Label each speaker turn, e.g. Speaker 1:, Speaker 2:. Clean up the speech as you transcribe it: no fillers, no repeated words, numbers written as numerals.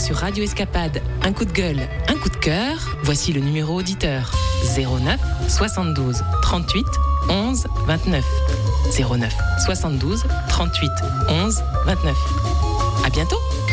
Speaker 1: sur Radio Escapade un coup de gueule, un coup de cœur, voici le numéro auditeur 09 72 38 11 29. 09 72 38 11 29. À bientôt.